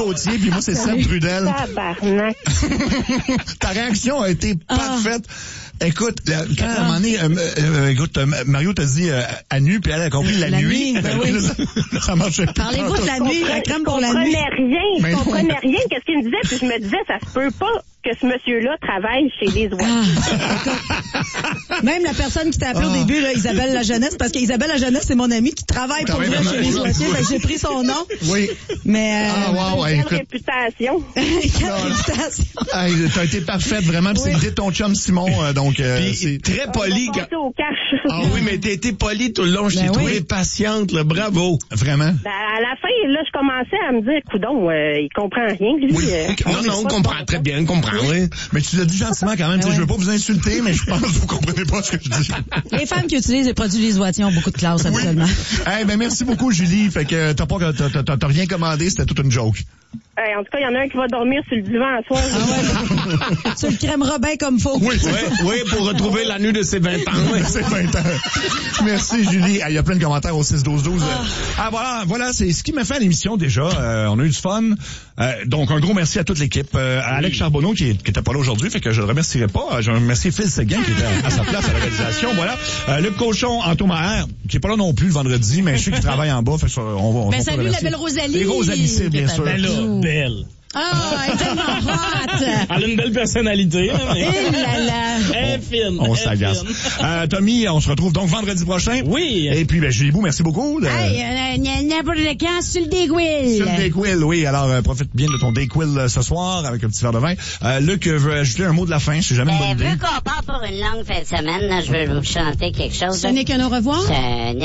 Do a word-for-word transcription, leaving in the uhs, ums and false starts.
Gauthier, puis moi, c'est Seb Trudel. Tabarnak. Ta réaction a été parfaite. Écoute, là, quand à un moment donné, euh, euh, écoute, euh, Mario t'a dit euh, à nu, puis elle a compris la, la nuit. nuit, ben oui. Ça marchait plus. Parlez-vous de la nuit, la crème pour la nuit. Je comprenais rien, je Mais comprenais non. rien. Qu'est-ce qu'il me disait? Puis je me disais, ça se peut pas que ce monsieur-là travaille chez les oiseaux. Ah. Même la personne qui t'a appelé au début, là, Isabelle La Jeunesse, parce qu'Isabelle La Jeunesse, c'est mon amie qui travaille pour Ah oui, vrai vraiment, chez les oui. oiseaux. Fait que j'ai pris son nom. Oui. Mais, euh, Ah, wow, ouais, Quelle écoute. réputation. quelle Non. réputation. Hey, t'as été parfaite, vraiment. Puis Oui. c'est l'idée de ton chum Simon, euh, donc euh, Puis, c'est... très poli. On va passer au cash. Ah oui, mais t'as été poli tout le long. Je t'ai Ben trouvé oui. patiente, là. Bravo. Vraiment? Ben, à la fin, là, je commençais à me dire, coudon, euh, il comprend rien, lui. Oui. euh. Non, non, on comprend très bien, on comprend, oui. Mais tu l'as dit gentiment quand même. Tu sais, ouais. Je veux pas vous insulter, mais je pense que vous comprenez pas ce que je dis. Les femmes qui utilisent les produits les oiseaux ont beaucoup de classe, habituellement. Hey, ben merci beaucoup, Julie. Fait que t'as pas, t'as, t'as, t'as rien commandé, c'était toute une joke. Hey, en tout cas, il y en a un qui va dormir sur le divan à soir. Ah ouais. Tu le crèmeras bien comme faut. Oui, c'est Oui, oui, pour retrouver la nuit de ses vingt ans. Oui, c'est vingt ans. Merci, Julie. Il y a plein de commentaires au six douze douze. Ah. ah, voilà, voilà, c'est ce qui m'a fait à l'émission déjà. Euh, on a eu du fun. Euh, donc, un gros merci à toute l'équipe. Euh, à Alex Charbonneau, qui, qui était pas là aujourd'hui, fait que je le remercierai pas. Euh, Je remercie Phil Seguin, qui était à, à sa place à la réalisation. Voilà. Euh, Luc Cochon, Anto Maher, qui est pas là non plus le vendredi, mais je sais qu'il travaille en bas. Fait que ça, on va, on Ben, va salut pas le la remercier. belle Rosalie. Et Rosalie, c'est bien sûr. Ben là, belle. Ah, elle est tellement hot. Elle a une belle personnalité, hein, mais... Eh là là. Elle est fine. On elle est s'agace. fine. Euh, Tommy, on se retrouve donc vendredi prochain. Oui. Et puis, ben, Julie Bou, merci beaucoup. De... Hey, euh, n'importe quand sur le dégouille. Sur le Dayquil, oui. Alors, euh, profite bien de ton Dayquil euh, ce soir avec un petit verre de vin. Euh, Luc euh, veut ajouter un mot de la fin, c'est jamais une Euh, bonne idée. vu qu'on part pour une longue fin de semaine, là, je vais vous chanter quelque chose. Ce n'est qu'un au revoir. Ce